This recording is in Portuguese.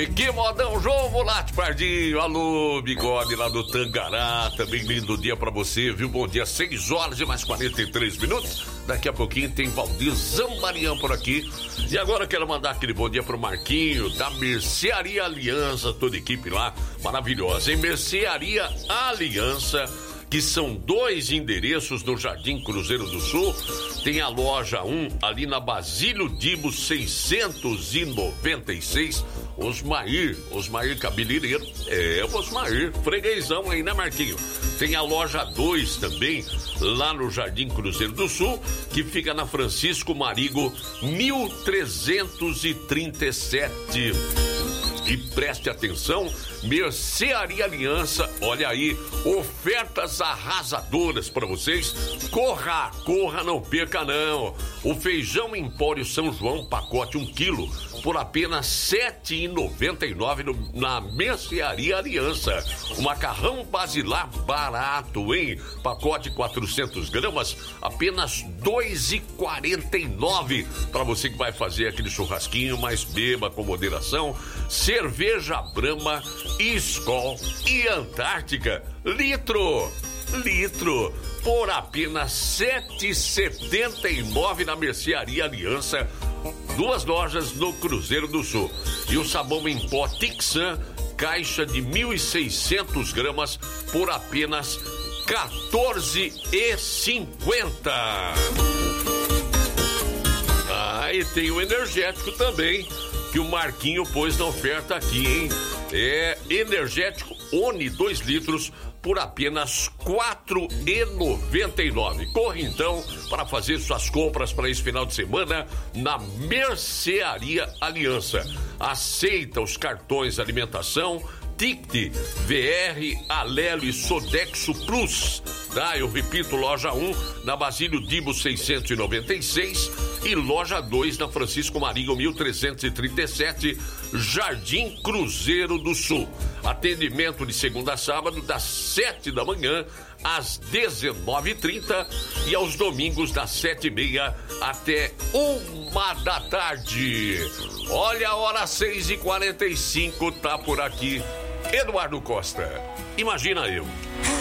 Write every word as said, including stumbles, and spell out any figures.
E que modão, João Volate Pardinho. Alô, Bigode lá do Tangará. Também lindo dia pra você, viu? Bom dia, seis horas e mais quarenta e três minutos. Daqui a pouquinho tem Valdir Zambarian por aqui. E agora eu quero mandar aquele bom dia pro Marquinho, da Mercearia Aliança, toda a equipe lá, maravilhosa. Em Mercearia Aliança, que são dois endereços no Jardim Cruzeiro do Sul. Tem a loja um ali na Basílio Dibo seiscentos e noventa e seis. Osmair, Osmair Cabeleireiro. É, Osmair, freguesão aí, né, Marquinho? Tem a loja dois também, lá no Jardim Cruzeiro do Sul, que fica na Francisco Marigo, mil trezentos e trinta e sete. E preste atenção, Mercearia Aliança, olha aí, ofertas arrasadoras para vocês. Corra, corra, não perca não. O feijão Empório São João, pacote um quilo, por apenas sete reais e noventa e nove centavos na Mercearia Aliança. O macarrão basilar barato, hein? Pacote quatrocentas gramas, apenas dois reais e quarenta e nove centavos. Para você que vai fazer aquele churrasquinho, mas beba com moderação. Cerveja Brahma, Skol e Antártica, litro, litro, por apenas sete reais e setenta e nove centavos na Mercearia Aliança. Duas lojas no Cruzeiro do Sul. E o sabão em pó Tixan, caixa de mil e seiscentas gramas, por apenas quatorze reais e cinquenta centavos. Ah, e tem o energético também, que o Marquinho pôs na oferta aqui, hein? É energético Oni dois litros por apenas quatro reais e noventa e nove centavos. Corre então para fazer suas compras para esse final de semana na Mercearia Aliança. Aceita os cartões alimentação, Ticket, V R, Alelo e Sodexo Plus, tá? Eu repito, loja um na Basílio Dibo seiscentos e noventa e seis e loja dois na Francisco Marinho mil trezentos e trinta e sete, Jardim Cruzeiro do Sul. Atendimento de segunda a sábado das sete da manhã às dezenove e trinta e aos domingos das sete e meia até uma da tarde. Olha a hora, seis e quarenta e cinco, tá por aqui Eduardo Costa. Imagina eu.